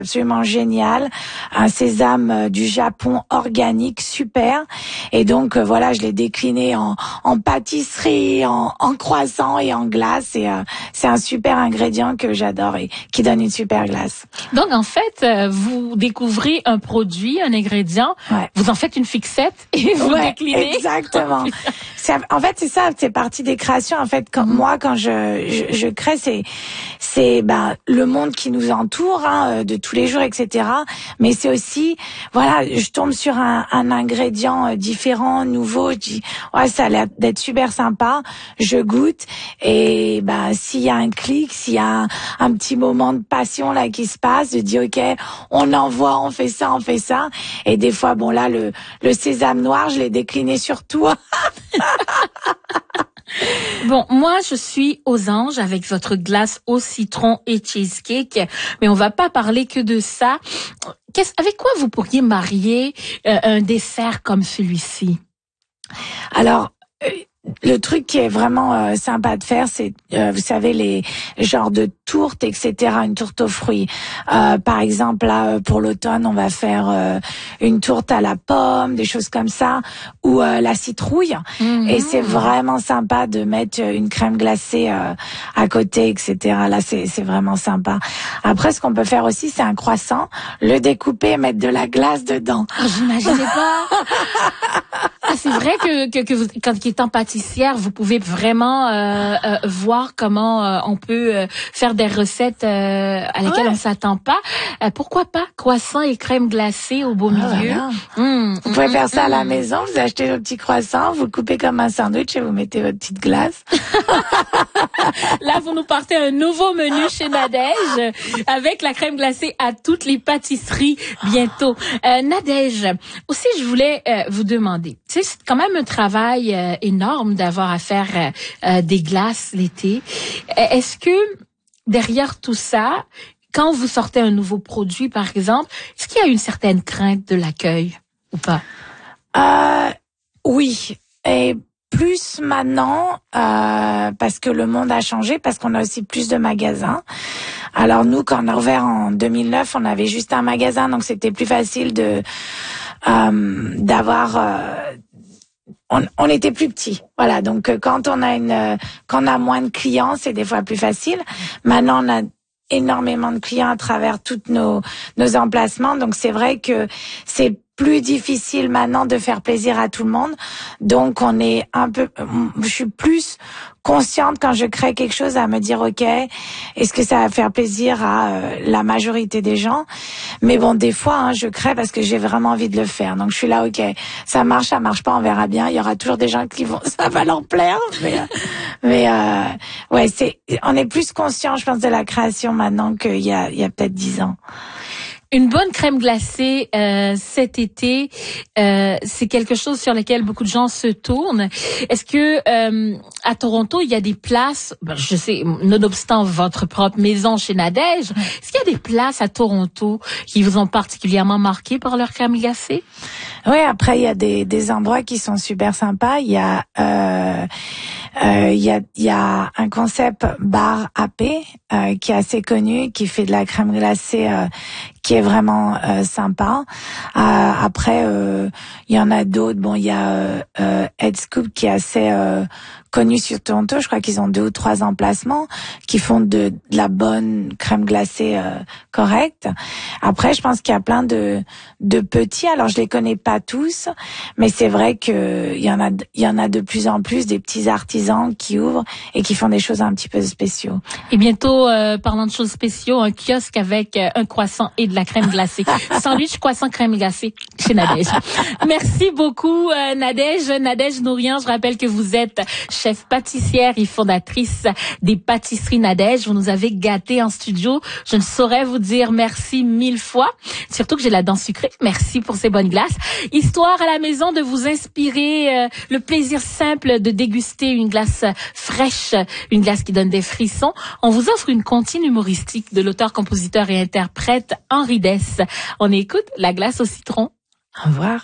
absolument génial, un sésame du Japon organique super, et donc voilà, je l'ai décliné en pâtisserie, en croissant et en glace, et c'est un super ingrédient que j'adore et qui donne une super glace. Donc en fait, vous découvrez un produit, un ingrédient, vous en faites une fixette et vous le déclinez. Exactement. En fait, c'est ça, c'est partie des créations. En fait, quand je crée, c'est le monde qui nous entoure, de tous les jours, etc. Mais c'est aussi, voilà, je tombe sur un ingrédient différent, nouveau. Je dis, ouais, ça a l'air d'être super sympa. Je goûte et s'il y a un clic, s'il y a un petit moment de passion là qui se passe, je dis ok, on envoie, on fait ça. Et des fois, bon là, le sésame noir, je l'ai décliné sur tout. Bon, moi, je suis aux anges avec votre glace au citron et cheesecake, mais on va pas parler que de ça. Avec quoi vous pourriez marier un dessert comme celui-ci? Alors, le truc qui est vraiment sympa de faire, c'est, vous savez, les genres de tourtes, etc., une tourte aux fruits. Par exemple, là, pour l'automne, on va faire une tourte à la pomme, des choses comme ça, ou la citrouille. Et c'est vraiment sympa de mettre une crème glacée à côté, etc. Là, c'est vraiment sympa. Après, ce qu'on peut faire aussi, c'est un croissant, le découper et mettre de la glace dedans. Oh, j'imaginais pas. C'est vrai que vous, quand étant pâtissière, vous pouvez vraiment voir comment on peut faire des recettes à lesquelles on s'attend pas. Pourquoi pas croissant et crème glacée au beau milieu. Vous pouvez faire ça à la maison. Vous achetez vos petits croissants, vous le coupez comme un sandwich et vous mettez votre petite glace. Là, vous nous partez un nouveau menu chez Nadège avec la crème glacée à toutes les pâtisseries bientôt. Nadège, aussi je voulais vous demander, c'est quand même un travail énorme d'avoir à faire des glaces l'été. Est-ce que derrière tout ça, quand vous sortez un nouveau produit, par exemple, est-ce qu'il y a une certaine crainte de l'accueil ou pas? Oui, et plus maintenant, parce que le monde a changé, parce qu'on a aussi plus de magasins. Alors nous, quand on a ouvert en 2009, on avait juste un magasin, donc c'était plus facile d'avoir... on était plus petits, voilà. Donc quand on a moins de clients, c'est des fois plus facile. Maintenant, on a énormément de clients à travers toutes nos emplacements, donc c'est vrai que c'est plus difficile maintenant de faire plaisir à tout le monde. Donc je suis plus consciente quand je crée quelque chose à me dire ok, est-ce que ça va faire plaisir à la majorité des gens? Mais bon, des fois je crée parce que j'ai vraiment envie de le faire. Donc je suis là, ok, ça marche pas, on verra bien. Il y aura toujours des gens qui ça va leur plaire. Mais on est plus conscient, je pense, de la création maintenant qu'il y a peut-être 10 ans. Une bonne crème glacée cet été, c'est quelque chose sur lequel beaucoup de gens se tournent. Est-ce que à Toronto, il y a des places, je sais, nonobstant votre propre maison chez Nadège, est-ce qu'il y a des places à Toronto qui vous ont particulièrement marqué par leur crème glacée? Oui, après il y a des endroits qui sont super sympas. Il y a un concept bar AP qui est assez connu, qui fait de la crème glacée qui est vraiment sympa. Après, il y en a d'autres. Bon, il y a Head Scoop qui est assez connu sur Toronto. Je crois qu'ils ont 2 ou 3 emplacements qui font de la bonne crème glacée correcte. Après, je pense qu'il y a plein de petits. Alors, je les connais pas tous, mais c'est vrai que il y en a de plus en plus des petits artisans qui ouvrent et qui font des choses un petit peu spéciaux. Et bientôt, parlant de choses spéciaux, un kiosque avec un croissant et de la crème glacée. Sandwich, croissant, crème glacée chez Nadège. Merci beaucoup, Nadège. Nadège Nourian, je rappelle que vous êtes chef pâtissière et fondatrice des pâtisseries Nadège. Vous nous avez gâtés en studio. Je ne saurais vous dire merci 1000 fois. Surtout que j'ai la dent sucrée. Merci pour ces bonnes glaces. Histoire à la maison de vous inspirer le plaisir simple de déguster une glace fraîche, une glace qui donne des frissons. On vous offre une comptine humoristique de l'auteur, compositeur et interprète Henri Dess. On écoute La glace au citron. Au revoir.